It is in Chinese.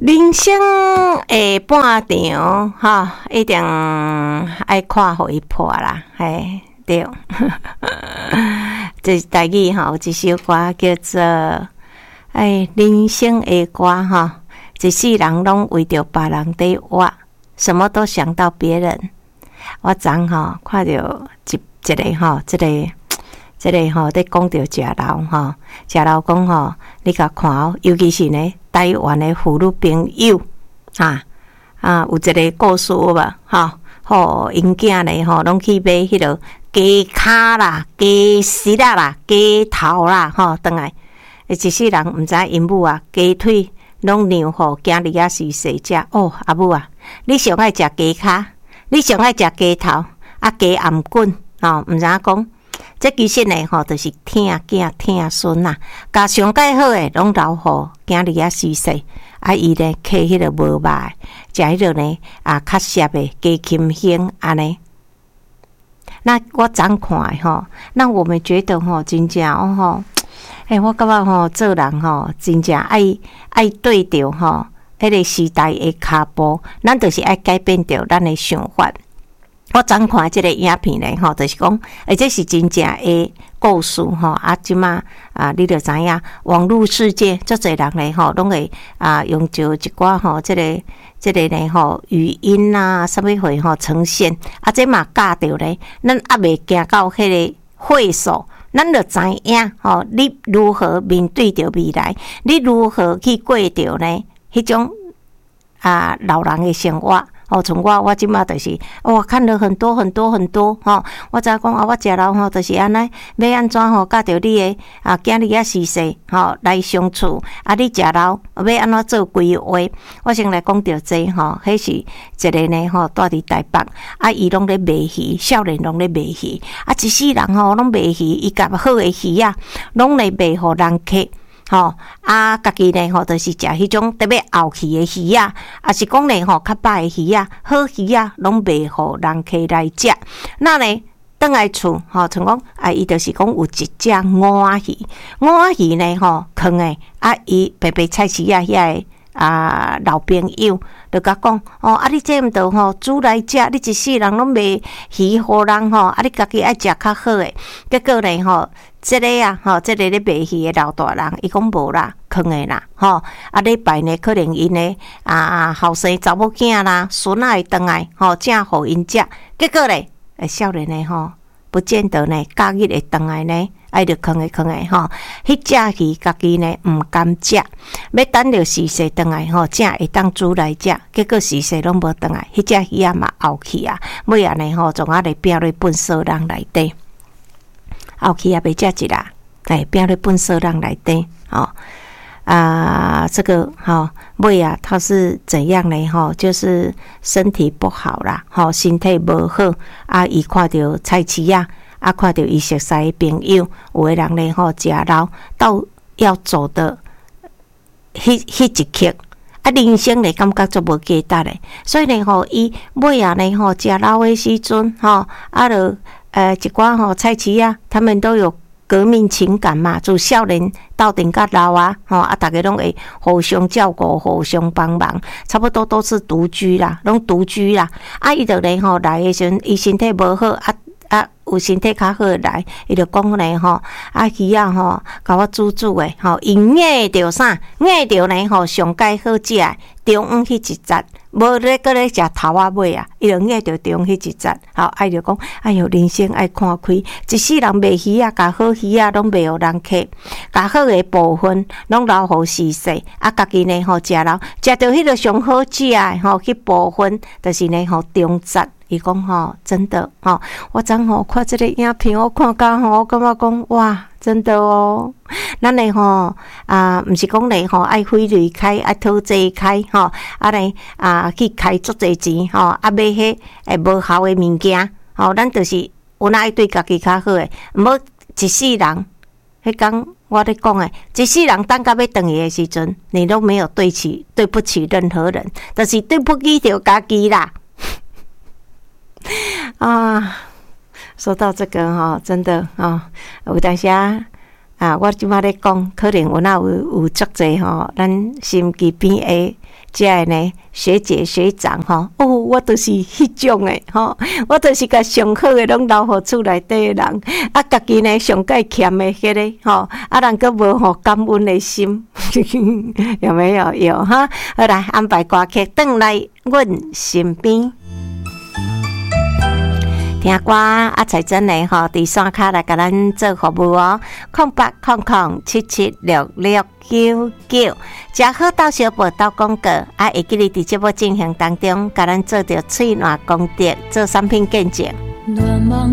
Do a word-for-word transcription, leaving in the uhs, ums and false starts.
人生的半场，哈，一定爱看互伊破啦，嘿，对。这台语哈，有一首歌叫做《哎人生的歌》哈，一世人拢为着别人在活，什么都想到别人。我昨吼看到一一个吼，这个这个吼，在讲到食老吼，食老讲吼，你甲看哦，尤其是呢台湾的妇女朋友哈啊，有一个故事无吼，吼因囝呢吼，拢去买迄落鸡骹啦、鸡翅啦啦、鸡头啦吼，倒来，一世人毋知因母啊，鸡腿拢让互囝儿仔是细食哦，阿母啊，你上爱食鸡骹，你上爱食鸡头，啊鸡颔棍吼，毋知影讲。这其实呢，吼，就是疼囝疼孙呐，甲上介好诶，拢留互囝儿仔细细，啊，伊呢，摕迄个无肉诶，食迄个呢，啊，较涩诶鸡禽胸安尼。那我昨看诶吼，那我们觉得吼，真正哦吼，诶、欸，我感觉吼，做人吼，真正爱爱对着吼，迄个时代诶脚步，咱就是爱改变着咱诶想法。我昨看即个影片咧，吼，就是讲，诶，这是真正诶故事吼。啊，即马啊，你著知影，网络世界，足侪人咧吼，拢会啊用就一寡吼，即个即个咧吼，语音啊，啥物会吼呈现。啊，这嘛教着咧，咱还未行到迄个会所，咱著知影吼，你如何面对着未来，你如何去过着呢？迄种啊老人诶生活。哦，从我我即马就是我看了很多很多很多吼、哦，我知讲啊，我食老吼就是安尼，要安怎吼，甲着你诶啊，囝儿仔时势吼来相处，啊，你食老要安怎做规划？我先来讲着这吼，迄是一个呢吼，住伫台北，啊，伊拢咧卖鱼，少年拢咧卖鱼，啊，一世人吼拢卖鱼，伊甲好诶鱼啊，拢来卖互人客。吼、哦、啊，家己呢吼，就是食迄种特别后鱼的鱼啊，啊是讲呢吼，较歹的鱼啊，好鱼啊，拢卖互人客来食。那呢，倒来厝吼，像讲啊，伊就是讲有一只五仔鱼，五仔鱼呢吼，坑诶啊，伊白白菜市啊，遐个啊老朋友就甲讲哦，啊你这毋着吼煮来食，你一世人拢卖鱼互人吼，啊你家己爱食较好诶，结果呢吼。这个啊，吼，这个咧卖鱼诶老大人，伊讲无啦，坑诶啦，吼，啊礼拜呢，可能因诶啊后生查某囝啦、孙仔会倒来，吼，正互因食，结果咧，诶，少年诶吼，不见得呢，假日会倒来呢，爱着坑诶坑诶吼，迄只鱼家己呢毋甘食，要等着时势倒来吼，正会当煮来食，结果时势拢无倒来，迄只鱼啊嘛后去啊，尾啊呢吼，从啊咧变咧粪扫人内底。后去也袂食一啦，哎，变咧粪扫人内底，哦啊，这个哈尾啊，他是怎样呢？哈，就是身体不好啦，哈，身体无好啊，伊看到菜市啊，啊，看到伊熟悉的朋友，有的人呢，吼，食老到要走的迄迄一刻。啊，人生呢感觉足无价值诶，所以呢，吼，伊尾啊呢，吼，食老诶时阵，吼，啊，就呃一寡吼菜市啊，他们都有革命情感嘛，从少年到顶甲老啊，吼啊，大家拢会互相照顾、互相帮忙，差不多都是独居啦，拢独居啦。啊，伊就呢吼来诶时阵，伊身体无好啊啊，有身体较好来，伊就讲呢吼，啊鱼啊吼，甲我煮煮诶吼，伊硬着啥？硬着呢吼，上介好食诶，中央迄一节。无咧，搁咧食头仔尾啊！伊就硬着中迄一节，好，爱就讲，哎哟，人生爱看开，一世人卖鱼啊，甲好鱼啊，拢卖互人客，甲好诶部分拢留互时势，啊，家己呢吼食老，食着迄个上好食诶吼，迄部分就是呢吼中节。伊讲吼，真的吼，我昨吼看即个影片，我看甲吼，我感觉讲哇，真的哦，咱诶吼啊，毋是讲咧吼爱费力开，爱讨济开吼，啊咧啊去开足济钱吼，啊买迄诶无效诶物件，吼，咱就是有哪爱对家己较好诶，毋好一世人。迄讲我咧讲诶，一世人等到要倒去诶时阵，你都没有对起对不起任何人，就是对不起着家己啦。啊，说到这个哈，真的啊，有当时啊，我即马咧讲，可能有那有有足济吼，咱心机边诶这样呢，学姐学长吼，哦，我就是迄种诶吼，我就是甲上好诶拢留互厝内底诶人，啊，家己呢上介欠诶迄个吼，啊，人佫无吼感恩诶心，有没有？有哈，好来安排歌曲转来阮身边。听歌啊，才真诶吼，伫线卡来甲咱做服务哦，空八空空七七六六九九，真好到小报道广告啊，会记你伫节目进行当中，甲咱做着喙暖功德，做产品见证。 乱忙